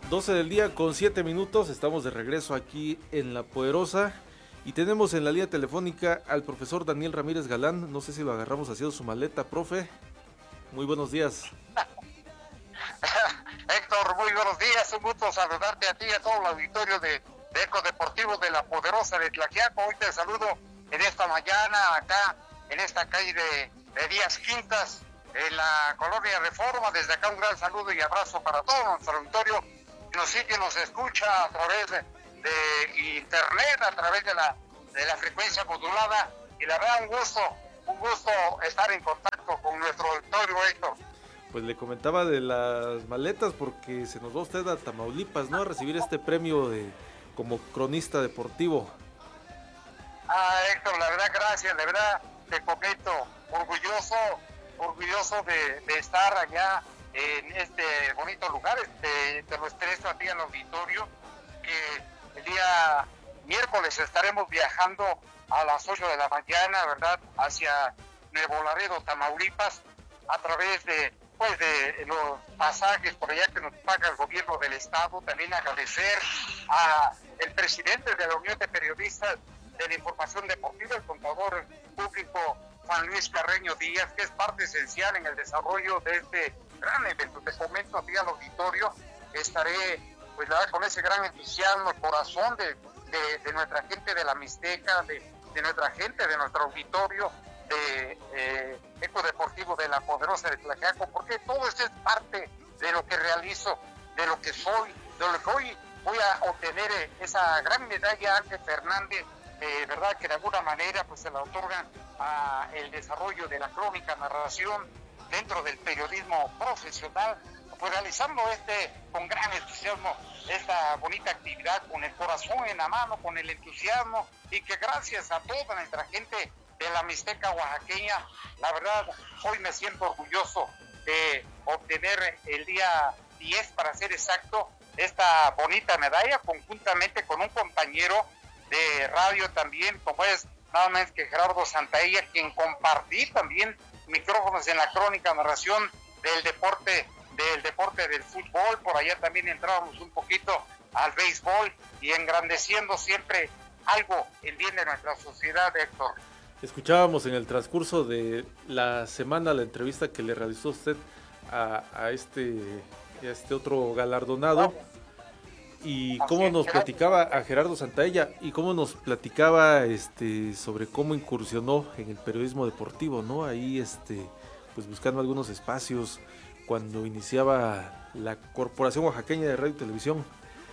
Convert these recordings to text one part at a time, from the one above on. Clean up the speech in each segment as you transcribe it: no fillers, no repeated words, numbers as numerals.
12 del día con 7 minutos, estamos de regreso aquí en La Poderosa y tenemos en la línea telefónica al profesor Daniel Ramírez Galán. No sé si lo agarramos haciendo su maleta, profe. Muy buenos días. Héctor, muy buenos días, un gusto saludarte a ti y a todo el auditorio de Eco Deportivo de La Poderosa de Tlaxiaco. Hoy te saludo en esta mañana acá en esta calle de Díaz Quintas, en la colonia Reforma. Desde acá un gran saludo y abrazo para todo nuestro auditorio que nos sigue, nos escucha a través de internet, a través de la frecuencia modulada, y la verdad un gusto estar en contacto con nuestro auditorio, Héctor. Pues le comentaba de las maletas porque se nos va usted a Tamaulipas, ¿no? A recibir este premio como cronista deportivo. Héctor, la verdad, gracias, de verdad, te comento, orgulloso de estar allá en este bonito lugar. Te lo expreso a ti en el auditorio, que el día miércoles estaremos viajando a las 8 de la mañana, ¿verdad?, hacia Nuevo Laredo, Tamaulipas, a través de los pasajes por allá que nos paga el gobierno del estado. También agradecer a el presidente de la Unión de Periodistas de la Información Deportiva, el contador público Juan Luis Carreño Díaz, que es parte esencial en el desarrollo de este gran evento. Te comento a ti al auditorio, estaré pues con ese gran entusiasmo, el corazón de nuestra gente de la Mixteca, de nuestra gente, de nuestro auditorio, de Eco Deportivo de La Poderosa de Tlaxiaco, porque todo esto es parte de lo que realizo, de lo que soy, de lo que hoy voy a obtener esa gran medalla Ángel Fernández, verdad, que de alguna manera pues se la otorgan a el desarrollo de la crónica, narración dentro del periodismo profesional, pues realizando con gran entusiasmo esta bonita actividad, con el corazón en la mano, con el entusiasmo, y que gracias a toda nuestra gente de la Mixteca oaxaqueña, la verdad, hoy me siento orgulloso de obtener el día 10, para ser exacto, esta bonita medalla, conjuntamente con un compañero de radio también, como es nada más que Gerardo Santaella, quien compartí también micrófonos en la crónica, narración del deporte del fútbol. Por allá también entrábamos un poquito al béisbol y engrandeciendo siempre algo en bien de nuestra sociedad, Héctor. Escuchábamos en el transcurso de la semana la entrevista que le realizó usted a este otro galardonado, y cómo nos platicaba a Gerardo Santaella, y cómo nos platicaba sobre cómo incursionó en el periodismo deportivo, ¿no? Ahí pues buscando algunos espacios cuando iniciaba la Corporación Oaxaqueña de Radio y Televisión.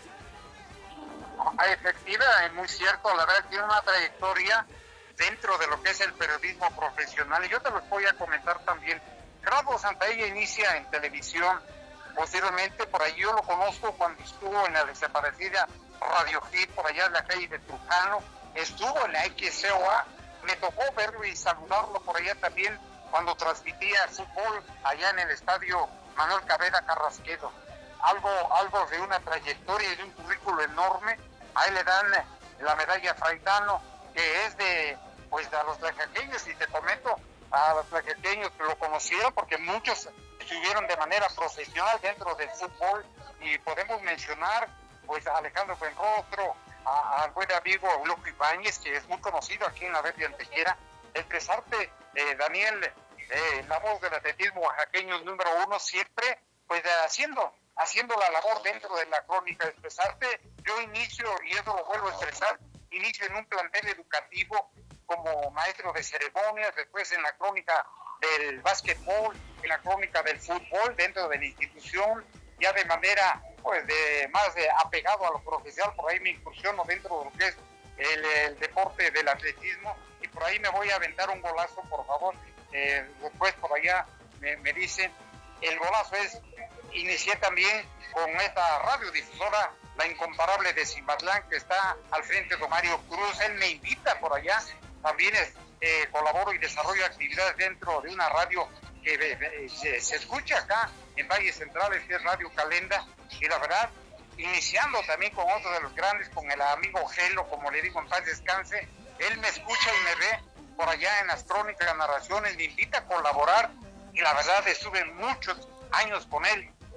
Efectiva, es muy cierto, la verdad tiene una trayectoria dentro de lo que es el periodismo profesional, y yo te lo voy a comentar también. Gerardo Santaella inicia en televisión, posteriormente por ahí yo lo conozco cuando estuvo en la desaparecida Radio Hit, por allá en la calle de Trujano, estuvo en la XCOA, me tocó verlo y saludarlo por allá también cuando transmitía fútbol allá en el estadio Manuel Cabeda Carrasquedo. Algo de una trayectoria y de un currículo enorme. Ahí le dan la medalla Fraidano, que es de los tlaxcalteños, y te comento, a los tlaxcalteños que lo conocieron porque muchos estuvieron de manera profesional dentro del fútbol, y podemos mencionar pues a Alejandro Buenrostro, al buen amigo Loco Ibáñez, que es muy conocido aquí en la Verde Antejera, expresarte, Daniel, la voz del atletismo oaxaqueño número 1, siempre pues haciendo la labor dentro de la crónica, expresarte. Yo inicio, y eso lo vuelvo a expresar, inicio en un plantel educativo como maestro de ceremonias, después en la crónica del básquetbol, en la crónica del fútbol dentro de la institución, ya de manera pues más apegado a lo profesional. Por ahí me incursiono dentro de lo que es el deporte del atletismo, y por ahí me voy a aventar un golazo, por favor. Después por allá me dicen, el golazo inicié también con esta radiodifusora, la incomparable de Cimatlán, que está al frente de Mario Cruz. Él me invita por allá, también colaboro y desarrollo actividades dentro de una radio que se escucha acá en Valles Centrales, que es Radio Calenda, y la verdad, iniciando también con otro de los grandes, con el amigo Gelo, como le digo, en paz descanse. Él me escucha y me ve por allá en las crónicas, las narraciones, me invita a colaborar, y la verdad estuve muchos años con él,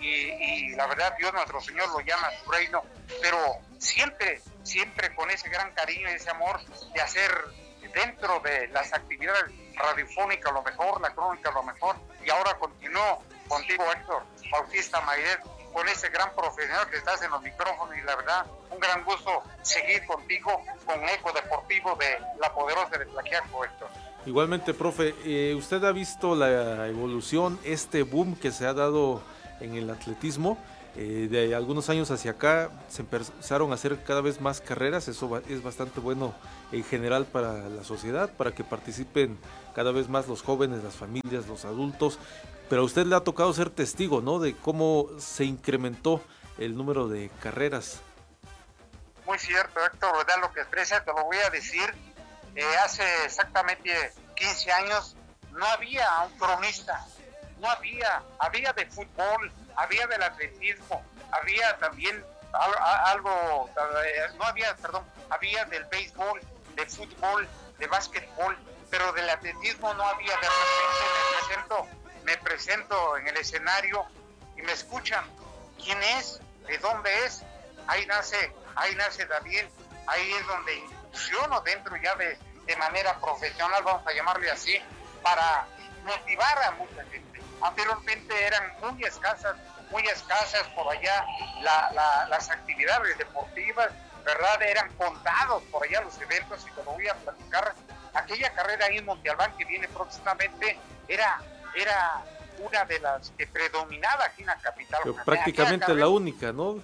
y la verdad Dios nuestro Señor lo llama a su reino, pero siempre con ese gran cariño y ese amor de hacer dentro de las actividades radiofónicas lo mejor, la crónica lo mejor, y ahora continúo contigo, Héctor Bautista Mayret, con ese gran profesional que estás en los micrófonos, y la verdad, un gran gusto seguir contigo con Eco Deportivo de La Poderosa de Tlaxiaco, Héctor. Igualmente, profe, ¿usted ha visto la evolución, este boom que se ha dado en el atletismo? De algunos años hacia acá se empezaron a hacer cada vez más carreras, eso es bastante bueno en general para la sociedad, para que participen cada vez más los jóvenes, las familias, los adultos, pero a usted le ha tocado ser testigo, ¿no?, de cómo se incrementó el número de carreras. Muy cierto, Héctor, ¿verdad? Lo que expresa, te lo voy a decir, hace exactamente 15 años no había un cronista, no había de fútbol, había del atletismo, había también algo, no había, perdón, había del béisbol, de fútbol, de básquetbol, pero del atletismo no había. De repente me presento en el escenario y me escuchan. ¿Quién es? ¿De dónde es? Ahí nace Daniel, ahí es donde incursiono dentro ya de manera profesional, vamos a llamarle así, para motivar a mucha gente. Anteriormente eran muy escasas por allá las actividades deportivas, ¿verdad? Eran contados por allá los eventos, y te lo voy a platicar. Aquella carrera ahí en Monte Albán que viene próximamente era una de las que predominaba aquí en la capital. Pero prácticamente la única, ¿no?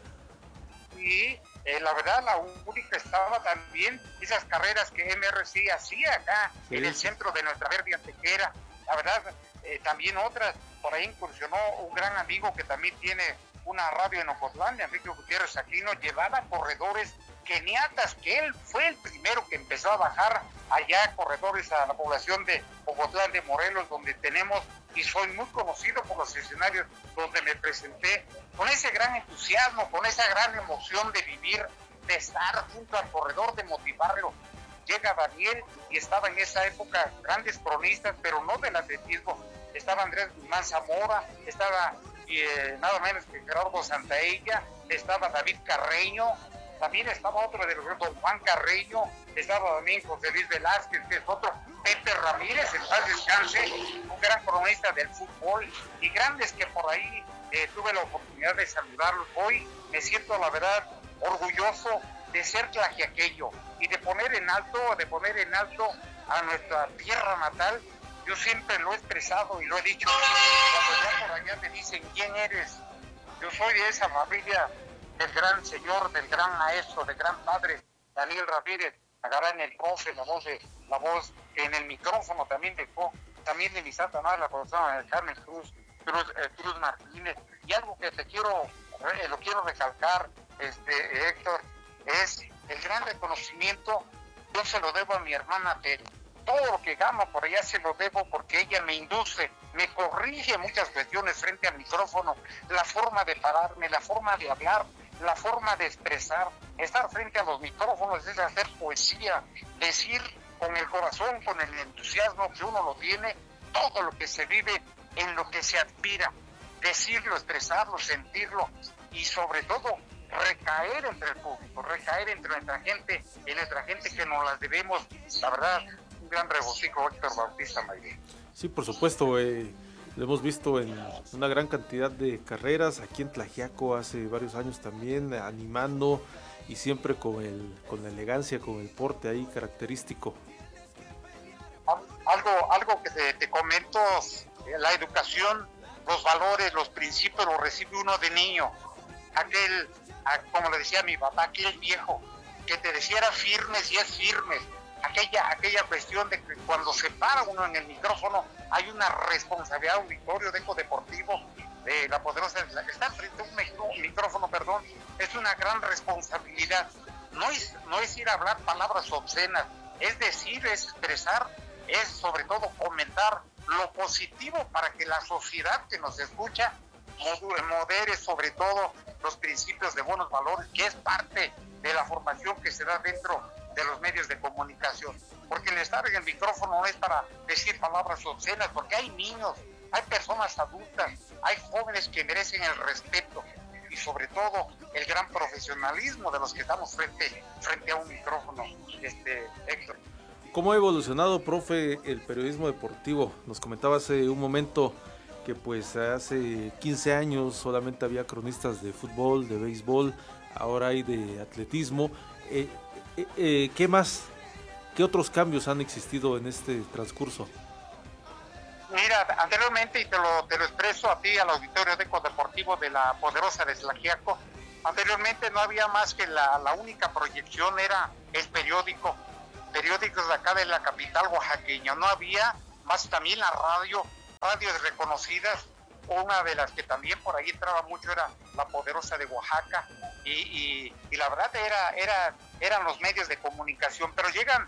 Y la verdad, la única estaba también esas carreras que MRC hacía acá, sí, en el centro de nuestra verde Antequera. La verdad, también otras, por ahí incursionó un gran amigo que también tiene una radio en Ocotlán, Enrique Gutiérrez Aquino, llevaba corredores keniatas, que él fue el primero que empezó a bajar allá corredores a la población de Ocotlán de Morelos, donde tenemos, y soy muy conocido por los escenarios donde me presenté, con ese gran entusiasmo, con esa gran emoción de vivir, de estar junto al corredor, de motivarlo. Llega Daniel, y estaba en esa época grandes cronistas, pero no del atletismo. Estaba Andrés Guzmán Zamora, estaba nada menos que Gerardo Santaella, estaba David Carreño, también estaba otro de los don Juan Carreño, estaba también José Luis Velázquez, que es otro, Pepe Ramírez, en paz descanse, un gran cronista del fútbol, y grandes que por ahí tuve la oportunidad de saludarlos. Hoy me siento, la verdad, orgulloso de ser tlaxiaqueño y de poner en alto a nuestra tierra natal. Yo siempre lo he expresado y lo he dicho, cuando ya por allá me dicen ¿quién eres? Yo soy de esa familia del gran señor, del gran maestro, del gran padre Daniel Ramírez, agarran el profe, la voz que en el micrófono también dejó, también de mi santa madre, la profesora Carmen Cruz Martínez. Y algo que lo quiero recalcar, Héctor, es el gran reconocimiento. Yo se lo debo a mi hermana Tere. Todo lo que gano por allá se lo debo, porque ella me induce, me corrige muchas cuestiones frente al micrófono, la forma de pararme, la forma de hablar, la forma de expresar. Estar frente a los micrófonos es hacer poesía, decir con el corazón, con el entusiasmo que uno lo tiene, todo lo que se vive, en lo que se aspira, decirlo, expresarlo, sentirlo, y sobre todo recaer entre el público, recaer entre nuestra gente, en nuestra gente que nos las debemos. La verdad, un gran regocijo, Héctor Bautista Mayret. Sí, por supuesto, lo hemos visto en una gran cantidad de carreras aquí en Tlaxiaco hace varios años también, animando, y siempre con la elegancia, con el porte ahí característico. Algo que te comento, la educación, los valores, los principios los recibe uno de niño. Como le decía mi papá, aquel viejo que te decía era firmes y es firme. Aquella cuestión de que cuando se para uno en el micrófono hay una responsabilidad. Auditorio de Eco Deportivo de La Poderosa, estar frente a un micrófono, es una gran responsabilidad. No es ir a hablar palabras obscenas, es decir, es expresar, es sobre todo comentar lo positivo para que la sociedad que nos escucha modere sobre todo los principios de buenos valores, que es parte de la formación que se da dentro de los medios de comunicación. Porque el estar en el micrófono no es para decir palabras obscenas, porque hay niños hay personas adultas, hay jóvenes que merecen el respeto y sobre todo el gran profesionalismo de los que estamos frente a un micrófono, Héctor. ¿Cómo ha evolucionado, profe, el periodismo deportivo? Nos comentaba hace un momento que pues hace 15 años solamente había cronistas de fútbol, de béisbol, ahora hay de atletismo. ¿Qué más? ¿Qué otros cambios han existido en este transcurso? Mira, anteriormente, y te lo expreso a ti, al auditorio de Deportivo de la Poderosa de Tlaxiaco, anteriormente no había más que la única proyección era el periódicos de acá de la capital oaxaqueña, no había más, también la radios reconocidas, una de las que también por ahí entraba mucho era la Poderosa de Oaxaca, y la verdad eran los medios de comunicación, pero llega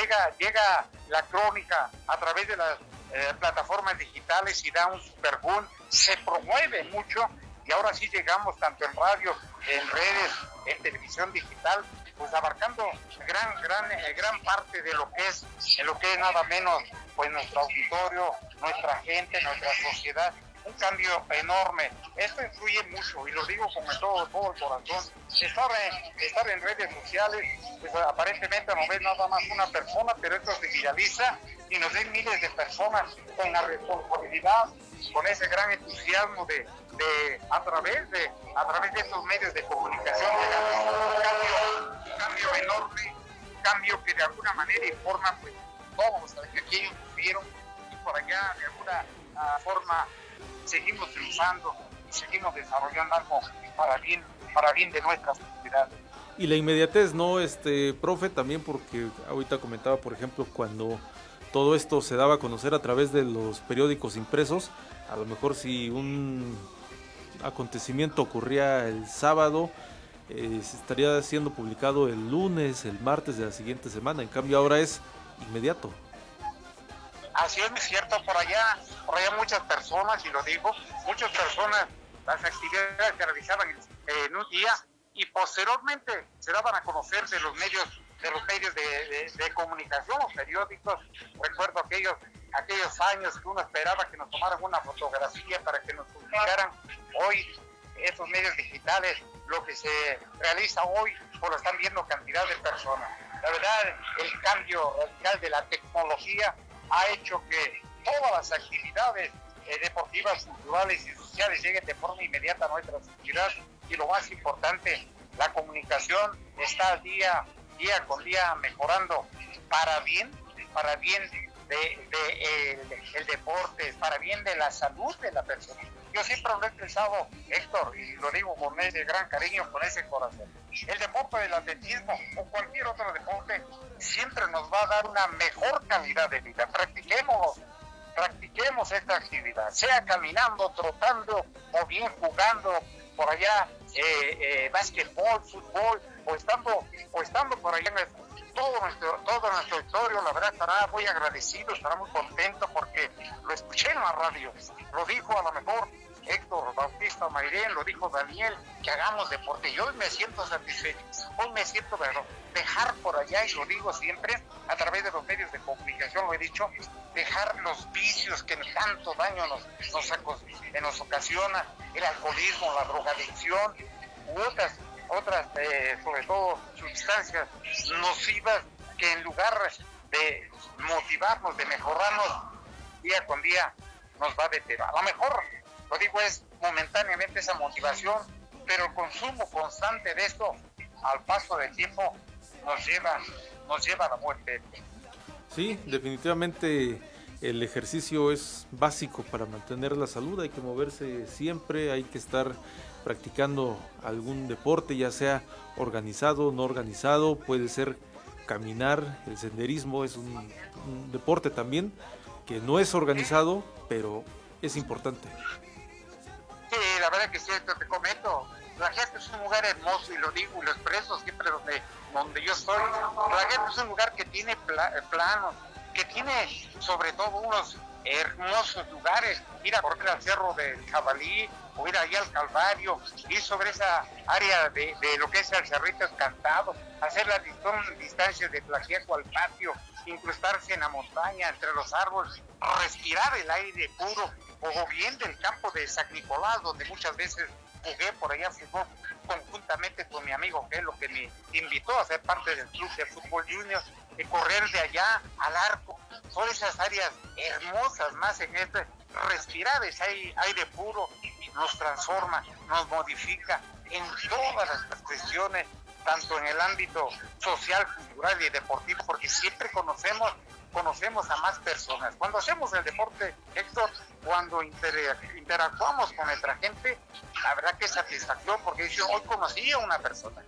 la crónica a través de las plataformas digitales y da un super boom, se promueve mucho y ahora sí llegamos tanto en radio, en redes, en televisión digital, pues abarcando gran parte de lo que es nada menos pues nuestro auditorio, nuestra gente, nuestra sociedad. Un cambio enorme. Esto influye mucho y lo digo con todo el corazón. Estar en redes sociales, pues aparentemente no ves nada más una persona, pero esto se viraliza y nos ven miles de personas con la responsabilidad, con ese gran entusiasmo de a través de estos medios de comunicación, un cambio enorme, un cambio que de alguna manera informa pues todos los que aquí estuvieron y por allá de alguna forma seguimos triunfando y seguimos desarrollando algo para bien de nuestra sociedad. Y la inmediatez, ¿no, profe? También porque ahorita comentaba, por ejemplo, cuando todo esto se daba a conocer a través de los periódicos impresos, a lo mejor si un acontecimiento ocurría el sábado, estaría siendo publicado el lunes, el martes de la siguiente semana, en cambio ahora es inmediato. Así es cierto, por allá muchas personas, y lo digo, muchas personas, las actividades se realizaban en un día y posteriormente se daban a conocer de los medios de comunicación, los periódicos. Recuerdo aquellos años que uno esperaba que nos tomaran una fotografía para que nos publicaran. Hoy esos medios digitales, lo que se realiza hoy, pues lo están viendo cantidad de personas. La verdad, el cambio radical de la tecnología ha hecho que todas las actividades deportivas, culturales y sociales lleguen de forma inmediata a nuestra sociedad, y lo más importante, la comunicación está día con día mejorando para bien el deporte, para bien de la salud de la persona. Yo siempre lo he pensado, Héctor, y lo digo con ese gran cariño, con ese corazón. El deporte del atletismo o cualquier otro deporte siempre nos va a dar una mejor calidad de vida. Practiquemos esta actividad, sea caminando, trotando o bien jugando por allá básquetbol, fútbol o estando por allá en todo nuestro territorio. La verdad estará muy agradecido, estará muy contento porque lo escuché en la radio, lo dijo a lo mejor Héctor Bautista Mairén, lo dijo Daniel, que hagamos deporte, y hoy me siento satisfecho, hoy me siento dejar por allá, y lo digo siempre a través de los medios de comunicación, lo he dicho, dejar los vicios que tanto daño nos ocasiona, el alcoholismo, la drogadicción u otras sobre todo sustancias nocivas que en lugar de motivarnos, de mejorarnos día con día, nos va a detener. A lo mejor, lo digo, es momentáneamente esa motivación, pero el consumo constante de esto al paso del tiempo nos lleva a la muerte. Sí, definitivamente el ejercicio es básico para mantener la salud, hay que moverse siempre, hay que estar practicando algún deporte, ya sea organizado, no organizado, puede ser caminar, el senderismo es un deporte también que no es organizado, pero es importante. Sí, la verdad que sí, te comento, la gente es un lugar hermoso, y lo digo y lo expreso siempre donde yo estoy. La gente es un lugar que tiene planos, que tiene sobre todo unos hermosos lugares, ir a correr al Cerro del Jabalí o ir allá al Calvario, ir sobre esa área de lo que es el Cerrito Encantado, hacer las distancias de Tlaxiaco al patio, incrustarse en la montaña, entre los árboles, respirar el aire puro, o bien del campo de San Nicolás, donde muchas veces jugué por allá fútbol conjuntamente con mi amigo Gelo, que me invitó a ser parte del club de fútbol junior, de correr de allá al arco. Son esas áreas hermosas, más en este respirar ese aire puro, nos transforma, nos modifica en todas las cuestiones, tanto en el ámbito social, cultural y deportivo, porque siempre conocemos a más personas. Cuando hacemos el deporte, Héctor, cuando interactuamos con nuestra gente, la verdad que es satisfacción, porque yo hoy conocí a una persona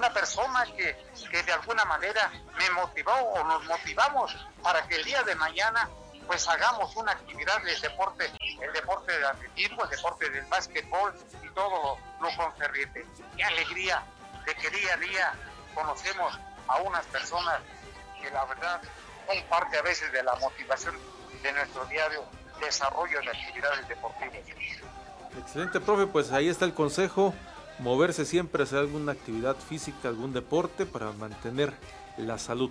que de alguna manera me motivó o nos motivamos para que el día de mañana pues hagamos una actividad del deporte, el deporte del atletismo, el deporte del básquetbol y todo lo concerniente. Qué alegría de que día a día conocemos a unas personas que la verdad son parte a veces de la motivación de nuestro diario desarrollo de actividades deportivas. Excelente, profe, pues ahí está el consejo, moverse siempre, hacer alguna actividad física, algún deporte para mantener la salud.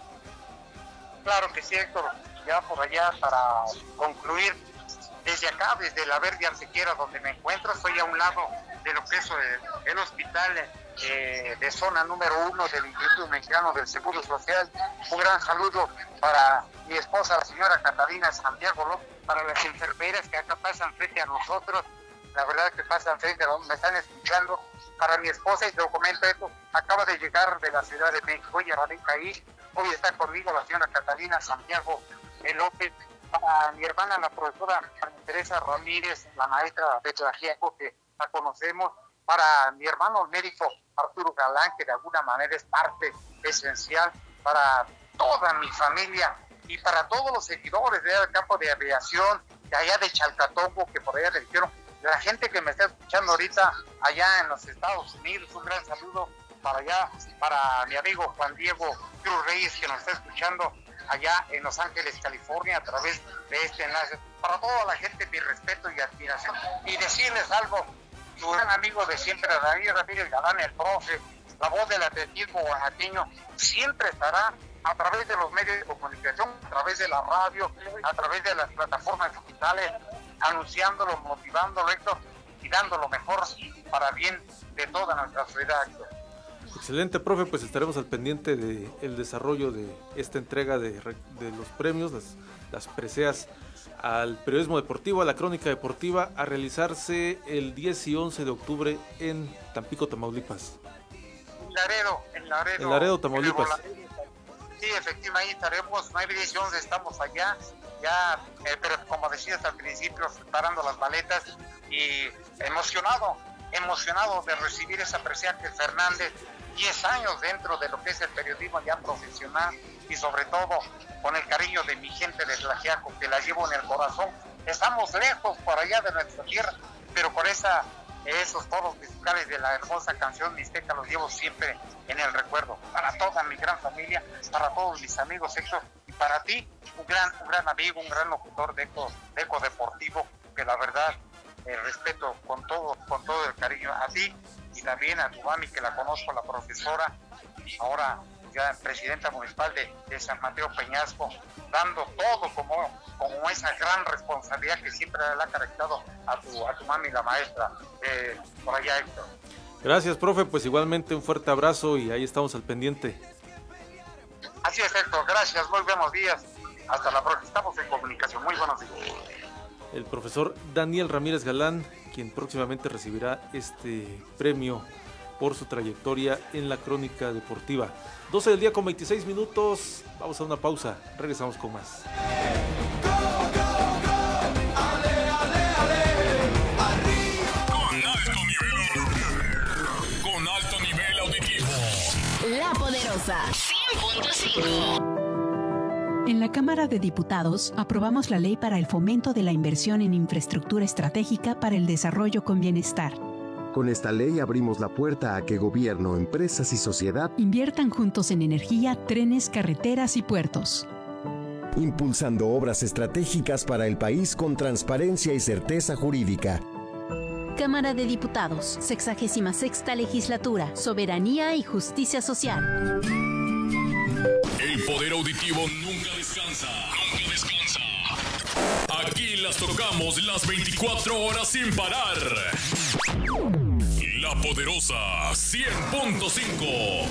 Claro que sí, Héctor, ya por allá para concluir, desde acá, desde la Verde Artequera donde me encuentro, estoy a un lado de lo que es el hospital de zona número 1 del Instituto Mexicano del Seguro Social. Un gran saludo para mi esposa, la señora Catalina Santiago López, para las enfermeras que acá pasan frente a nosotros, la verdad que pasan frente a donde me están escuchando, para mi esposa, y te lo comento esto, acaba de llegar de la Ciudad de México, ella radica ahí, hoy está conmigo la señora Catalina Santiago López, para mi hermana, la profesora Teresa Ramírez, la maestra de Tlaxiaco, que la conocemos, para mi hermano el médico Arturo Galán, que de alguna manera es parte esencial para toda mi familia y para todos los seguidores del campo de aviación, de allá de Chalcatongo, que por allá le dijeron, la gente que me está escuchando ahorita allá en los Estados Unidos, un gran saludo para allá, para mi amigo Juan Diego Cruz Reyes, que nos está escuchando allá en Los Ángeles, California, a través de este enlace. Para toda la gente, mi respeto y admiración. Y decirles algo, su gran amigo de siempre, David Ramírez Galán, el profe, la voz del atletismo oaxaqueño, siempre estará a través de los medios de comunicación, a través de la radio, a través de las plataformas digitales, anunciándolo, motivándolo, Héctor, y dando lo mejor para bien de toda nuestra sociedad, Héctor. Excelente, profe, pues estaremos al pendiente del desarrollo de esta entrega de los premios, las preseas al periodismo deportivo, a la crónica deportiva, a realizarse el 10 y 11 de octubre en Tampico, Tamaulipas. En Laredo, Tamaulipas. Sí, efectivamente, ahí estaremos, 9 y 10 y 11 estamos allá, ya, pero como decías al principio, preparando las maletas y emocionado de recibir esa presea que Fernández, 10 años dentro de lo que es el periodismo ya profesional y sobre todo con el cariño de mi gente de Tlaxiaco, que la llevo en el corazón. Estamos lejos por allá de nuestra tierra, pero con esos toros musicales de la hermosa canción Mixteca los llevo siempre en el recuerdo. Para toda mi gran familia, para todos mis amigos, Héctor, y para ti, un gran amigo, un gran locutor de Eco Deportivo, que la verdad respeto con todo el cariño a ti y también a tu mami, que la conozco, la profesora, ahora ya presidenta municipal de San Mateo Peñasco, dando todo como esa gran responsabilidad que siempre le ha caracterizado a tu mami, la maestra, por allá, Héctor. Gracias, profe, pues igualmente un fuerte abrazo y ahí estamos al pendiente. Así es, Héctor, gracias, muy buenos días, hasta la próxima, estamos en comunicación, muy buenos días. El profesor Daniel Ramírez Galán, quien próximamente recibirá este premio por su trayectoria en la crónica deportiva. 12 del día con 26 minutos, vamos a una pausa, regresamos con más. Con alto nivel auditivo. La Poderosa 100.5. En la Cámara de Diputados aprobamos la ley para el fomento de la inversión en infraestructura estratégica para el desarrollo con bienestar. Con esta ley abrimos la puerta a que gobierno, empresas y sociedad inviertan juntos en energía, trenes, carreteras y puertos. Impulsando obras estratégicas para el país con transparencia y certeza jurídica. Cámara de Diputados, 66ª Legislatura, Soberanía y Justicia Social. El poder auditivo nunca descansa. Aquí las tocamos las 24 horas sin parar. La Poderosa 100.5.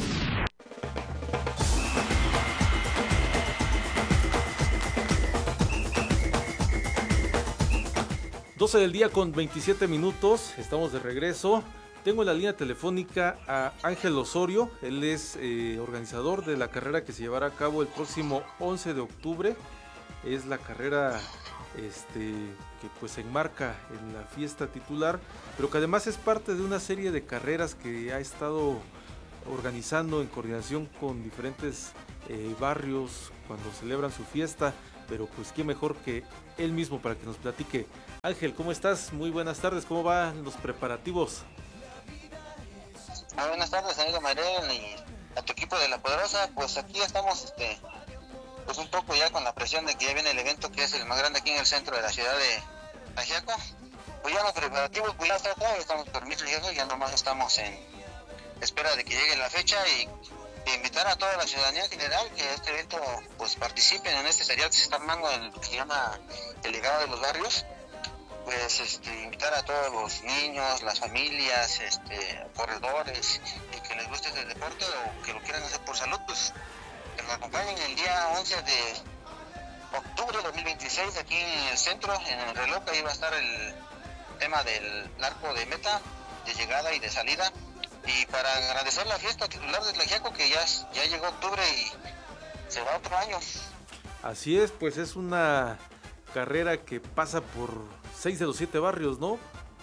12 del día con 27 minutos, estamos de regreso. Tengo en la línea telefónica a Ángel Osorio, él es organizador de la carrera que se llevará a cabo el próximo 11 de octubre. Es la carrera que pues se enmarca en la fiesta titular, pero que además es parte de una serie de carreras que ha estado organizando en coordinación con diferentes barrios cuando celebran su fiesta. Pero pues qué mejor que él mismo para que nos platique. Ángel, ¿cómo estás? Muy buenas tardes, ¿cómo van los preparativos? Muy buenas tardes, amigo Mariel, y a tu equipo de La Poderosa. Pues aquí estamos pues un poco ya con la presión de que ya viene el evento, que es el más grande aquí en el centro de la ciudad de Ajiaco. Pues ya los preparativos pues ya estamos permitidos, ya nomás estamos en espera de que llegue la fecha y invitar a toda la ciudadanía en general que este evento pues participen en este serial que se está armando, que se llama El Legado de los Barrios. Pues invitar a todos los niños, las familias, corredores, y que les guste este deporte o que lo quieran hacer por salud, pues que nos acompañen el día 11 de octubre de 2026 aquí en el centro, en el reloj. Ahí va a estar el tema del arco de meta, de llegada y de salida. Y para agradecer la fiesta titular de Tlaxiaco, que ya llegó octubre y se va otro año. Así es, pues es una carrera que pasa por 6 de los 7 barrios, ¿no?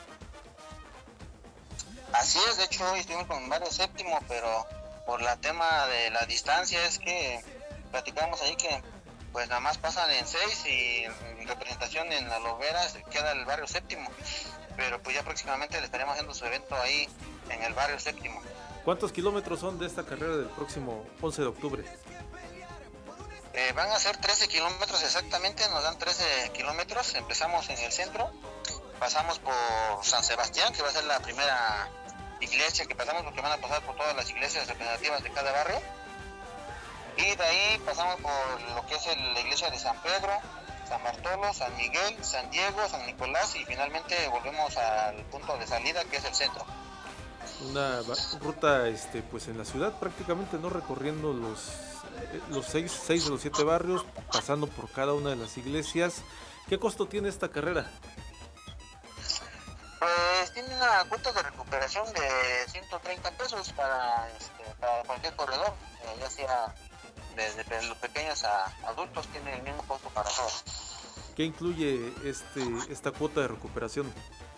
Así es, de hecho hoy estuvimos con Barrio Séptimo, pero por la tema de la distancia es que platicamos ahí que pues nada más pasan en 6 y en representación en la Lobera queda el Barrio Séptimo. Pero pues ya próximamente le estaremos haciendo su evento ahí en el Barrio Séptimo. ¿Cuántos kilómetros son de esta carrera del próximo 11 de octubre? Van a ser 13 kilómetros exactamente, nos dan 13 kilómetros. Empezamos en el centro, pasamos por San Sebastián, que va a ser la primera iglesia que pasamos, porque van a pasar por todas las iglesias representativas de cada barrio. Y de ahí pasamos por lo que es la iglesia de San Pedro, San Bartolo, San Miguel, San Diego, San Nicolás, y finalmente volvemos al punto de salida, que es el centro. Una ruta pues en la ciudad prácticamente, no, recorriendo los 6 de los 7 barrios, pasando por cada una de las iglesias. ¿Qué costo tiene esta carrera? Pues tiene una cuota de recuperación de 130 pesos para cualquier corredor, ya sea desde los pequeños a adultos, tiene el mismo costo para todos. ¿Qué incluye esta cuota de recuperación?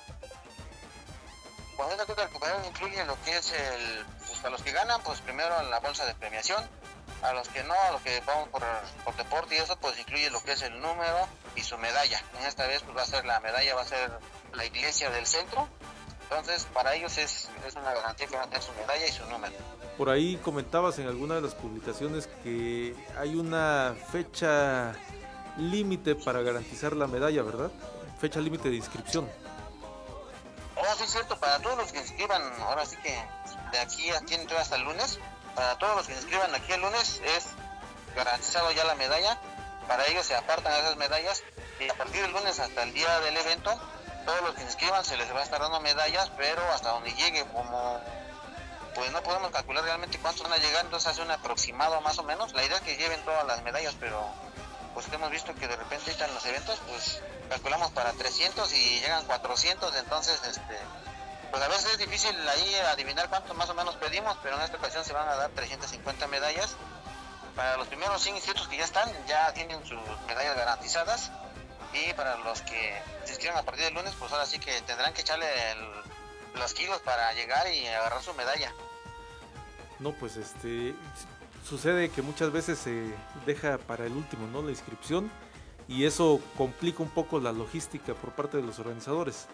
Pues esta cuota de recuperación incluye lo que es pues a los que ganan, pues primero la bolsa de premiación, a los que no, a los que vamos por deporte y eso, pues incluye lo que es el número y su medalla. En esta vez pues va a ser la medalla, va a ser la iglesia del centro. Entonces para ellos es una garantía que van a tener su medalla y su número. Por ahí comentabas en alguna de las publicaciones que hay una fecha límite para garantizar la medalla, ¿verdad? Fecha límite de inscripción. Oh, sí, es cierto, para todos los que se inscriban, ahora sí que de aquí hasta el lunes, para todos los que se inscriban aquí el lunes es garantizado ya la medalla. Para ellos se apartan esas medallas y a partir del lunes hasta el día del evento, todos los que se inscriban se les va a estar dando medallas, pero hasta donde llegue, como pues no podemos calcular realmente cuántos van a llegar, entonces hace un aproximado más o menos. La idea es que lleven todas las medallas, pero pues hemos visto que de repente ahorita en los eventos pues calculamos para 300 y llegan 400, entonces pues a veces es difícil ahí adivinar cuánto más o menos pedimos, pero en esta ocasión se van a dar 350 medallas. Para los primeros 100 inscritos que ya están, ya tienen sus medallas garantizadas, y para los que se inscriban a partir del lunes, pues ahora sí que tendrán que echarle los kilos para llegar y agarrar su medalla. No, pues sucede que muchas veces se deja para el último, ¿no?, la inscripción, y eso complica un poco la logística por parte de los organizadores.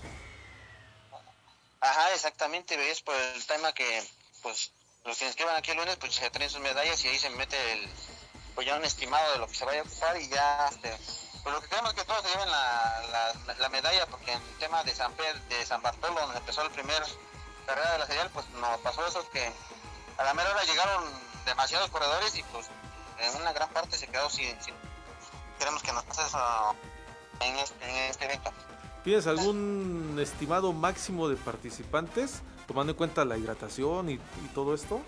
Ajá, exactamente, es por el tema que pues los que se inscriban aquí el lunes pues se traen sus medallas y ahí se mete pues ya un estimado de lo que se vaya a ocupar, y ya pues lo que queremos es que todos se lleven la medalla, porque en el tema de San Bartolo, donde empezó el primer carrera de la serial, pues nos pasó eso, que a la mera hora llegaron demasiados corredores y pues en una gran parte se quedó sin. Queremos que nos pase eso en este evento. ¿Tienes algún estimado máximo de participantes, tomando en cuenta la hidratación y todo esto?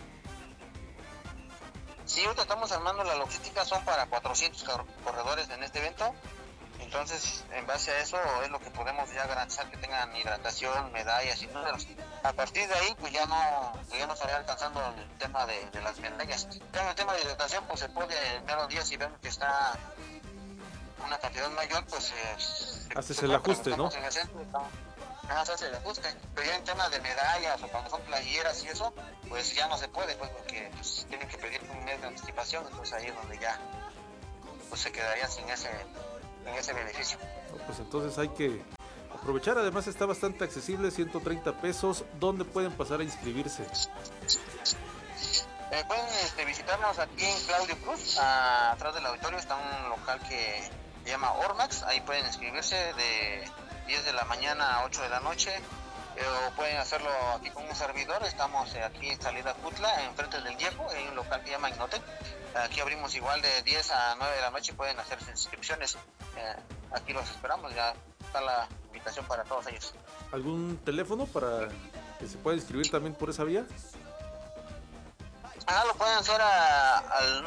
Sí, ahorita estamos armando la logística, son para 400 corredores en este evento. Entonces, en base a eso es lo que podemos ya garantizar, que tengan hidratación, medallas y números. A partir de ahí, pues ya no estaría alcanzando el tema de las medallas. En el tema de hidratación, pues se puede en menos días, si vemos que está una cantidad mayor, pues haces el ajuste, ¿no? Se hace el ajuste. Pero ya en tema de medallas o cuando son playeras y eso, pues ya no se puede, pues porque pues, tienen que pedir un mes de anticipación. Entonces ahí es donde ya pues se quedaría sin ese beneficio. Pues entonces hay que aprovechar. Además está bastante accesible, 130 pesos. ¿Dónde pueden pasar a inscribirse? Pueden visitarnos aquí en Claudio Cruz, atrás del auditorio está un local que se llama Ormax. Ahí pueden inscribirse de 10 de la mañana a 8 de la noche, o pueden hacerlo aquí con un servidor. Estamos aquí en salida Cutla, enfrente del Diego, hay un local que se llama Ignotec. Aquí abrimos igual de 10 a 9 de la noche, pueden hacer sus inscripciones. Aquí los esperamos, ya está la invitación para todos ellos. ¿Algún teléfono para que se pueda inscribir también por esa vía? Lo pueden hacer al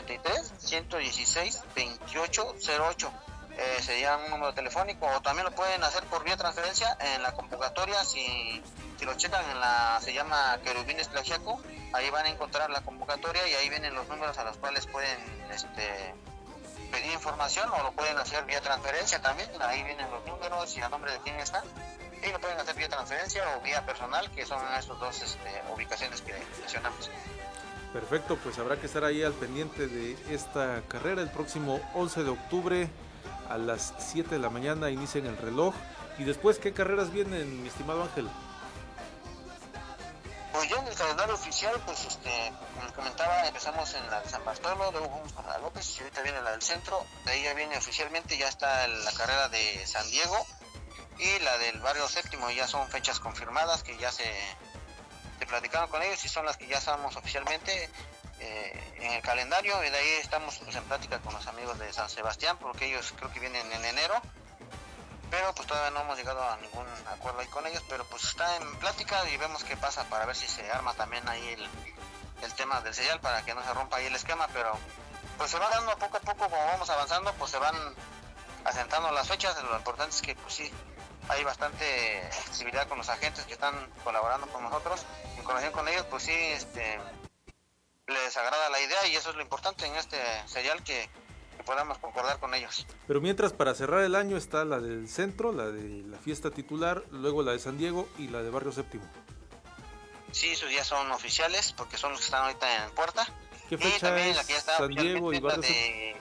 953-116-2808. Sería un número telefónico, o también lo pueden hacer por vía transferencia en la convocatoria. Si lo checan se llama Querubines Tlaxiaco, ahí van a encontrar la convocatoria y ahí vienen los números a los cuales pueden pedir información, o lo pueden hacer vía transferencia también. Ahí vienen los números y a nombre de quién está, y lo pueden hacer vía transferencia o vía personal, que son estas dos ubicaciones que mencionamos. Perfecto, pues habrá que estar ahí al pendiente de esta carrera el próximo 11 de octubre a las 7 de la mañana. Inician el reloj. Y después, ¿qué carreras vienen, mi estimado Ángel? Pues ya en el calendario oficial, pues como comentaba, empezamos en la de San Bartolo, luego vamos para la López y ahorita viene la del centro. De ahí ya viene oficialmente, ya está la carrera de San Diego y la del barrio séptimo. Ya son fechas confirmadas que ya se platicaron con ellos y son las que ya estamos oficialmente en el calendario. Y de ahí estamos pues en plática con los amigos de San Sebastián, porque ellos creo que vienen en enero, pero pues todavía no hemos llegado a ningún acuerdo ahí con ellos, pero pues está en plática y vemos qué pasa para ver si se arma también ahí el tema del serial, para que no se rompa ahí el esquema. Pero pues se va dando poco a poco, como vamos avanzando, pues se van asentando las fechas. Lo importante es que pues sí, hay bastante accesibilidad con los agentes que están colaborando con nosotros. En conexión con ellos, pues sí, les agrada la idea, y eso es lo importante en este serial, que podamos concordar con ellos. Pero mientras, para cerrar el año, está la del centro, la de la fiesta titular, luego la de San Diego y la de Barrio Séptimo. Sí, esos días son oficiales, porque son los que están ahorita en puerta. ¿Qué fecha es la que ya está San Diego y Barrio Séptimo?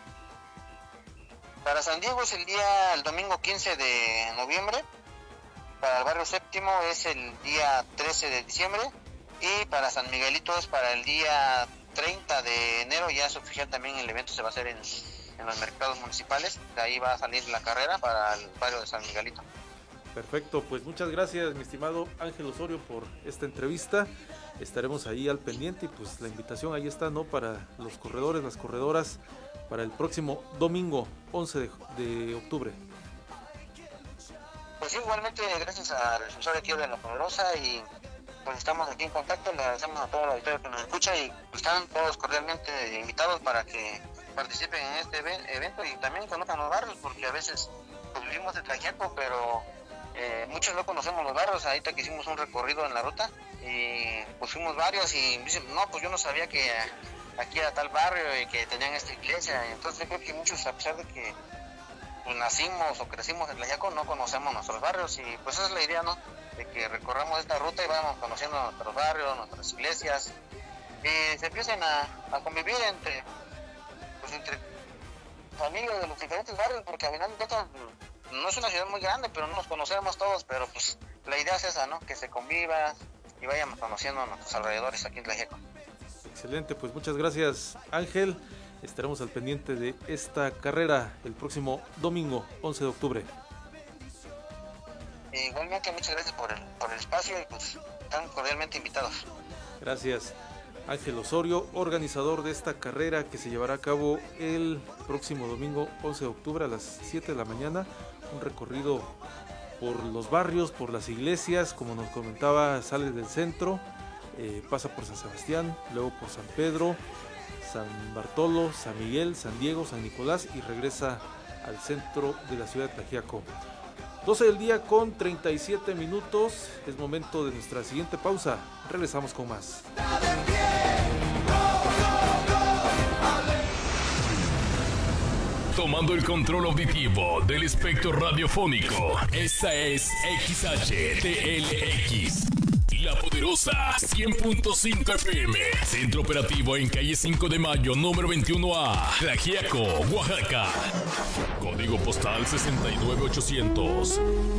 Para San Diego es el domingo 15 de noviembre. Para el Barrio Séptimo es el día 13 de diciembre. Y para San Miguelito es para el día 30 de enero. Ya es oficial también, el evento se va a hacer en los mercados municipales. De ahí va a salir la carrera para el barrio de San Miguelito. Perfecto, pues muchas gracias, mi estimado Ángel Osorio, por esta entrevista. Estaremos ahí al pendiente y pues la invitación ahí está, ¿no? Para los corredores, las corredoras, para el próximo domingo 11 de octubre. Pues igualmente, gracias al defensor aquí de La Poderosa, y pues estamos aquí en contacto. Le agradecemos a todo el auditorio que nos escucha, y pues están todos cordialmente invitados para que participen en este evento y también conozcan los barrios, porque a veces pues vivimos de Tlaxiaco, pero muchos no conocemos los barrios. Ahorita que hicimos un recorrido en la ruta y pues fuimos varios y dicen, no, pues yo no sabía que aquí era tal barrio y que tenían esta iglesia. Entonces yo creo que muchos, a pesar de que pues nacimos o crecimos en Tlaxiaco, no conocemos nuestros barrios, y pues esa es la idea, ¿no? De que recorramos esta ruta y vamos conociendo nuestros barrios, nuestras iglesias, y se empiecen a convivir entre familias de los diferentes barrios, porque al final de cuentas no es una ciudad muy grande, pero no nos conocemos todos. Pero pues la idea es esa, ¿no? Que se conviva y vayamos conociendo a nuestros alrededores aquí en Tlaxiaco. Excelente, pues muchas gracias, Ángel. Estaremos al pendiente de esta carrera el próximo domingo 11 de octubre. Igualmente, muchas gracias por el espacio, y pues están cordialmente invitados. Gracias. Ángel Osorio, organizador de esta carrera que se llevará a cabo el próximo domingo 11 de octubre a las 7 de la mañana. Un recorrido por los barrios, por las iglesias, como nos comentaba, sale del centro, pasa por San Sebastián, luego por San Pedro, San Bartolo, San Miguel, San Diego, San Nicolás y regresa al centro de la ciudad de Tlaxiaco. 12 del día con 37 minutos, es momento de nuestra siguiente pausa. Regresamos con más. Tomando el control auditivo del espectro radiofónico, esta es XHTLX, La Poderosa 100.5 FM, centro operativo en calle 5 de Mayo, número 21A, Tlaxiaco, Oaxaca, código postal 69800.